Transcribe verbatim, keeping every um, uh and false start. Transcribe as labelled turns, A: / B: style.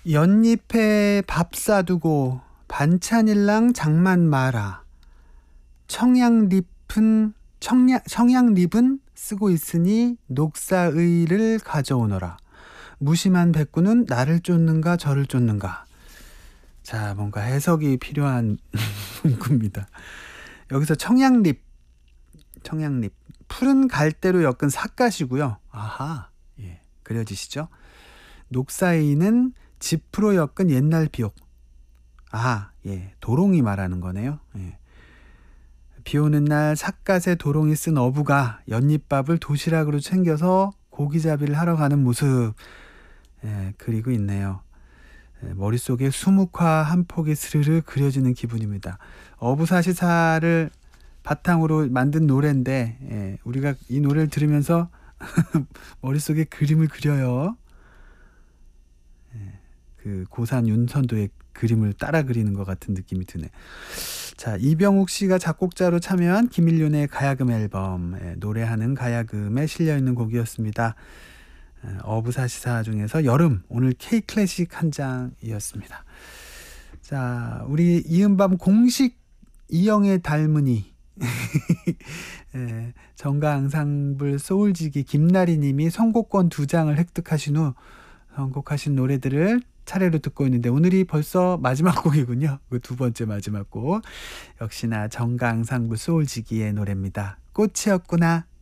A: 연잎에 밥 싸두고 반찬일랑 장만 마라. 청양잎은 청양, 청양잎은 쓰고 있으니 녹사의를 가져오너라. 무심한 백구는 나를 쫓는가 저를 쫓는가. 자, 뭔가 해석이 필요한 문구입니다. 여기서 청양잎, 청양잎, 푸른 갈대로 엮은 삿갓이고요. 아하, 예, 그려지시죠? 녹사의는 지프로 엮은 옛날 비옥. 아, 예, 도롱이 말하는 거네요. 예. 비 오는 날 삿갓에 도롱이 쓴 어부가 연잎밥을 도시락으로 챙겨서 고기잡이를 하러 가는 모습, 예, 그리고 있네요. 예, 머릿속에 수묵화 한 폭이 스르르 그려지는 기분입니다. 어부사시사를 바탕으로 만든 노래인데, 예, 우리가 이 노래를 들으면서 머릿속에 그림을 그려요. 예, 그 고산 윤선도의 그림을 따라 그리는 것 같은 느낌이 드네. 자, 이병욱 씨가 작곡자로 참여한 김일륜의 가야금 앨범, 예, 노래하는 가야금에 실려있는 곡이었습니다. 예, 어부사시사 중에서 여름, 오늘 K클래식 한 장이었습니다. 자, 우리 이은밤 공식 이영애 닮은이 예, 정가 앙상블 소울지기 김나리 님이 선곡권 두 장을 획득하신 후 선곡하신 노래들을 차례로 듣고 있는데 오늘이 벌써 마지막 곡이군요. 그 두 번째 마지막 곡. 역시나 정가 앙상블 소울지기의 노래입니다. 꽃이었구나.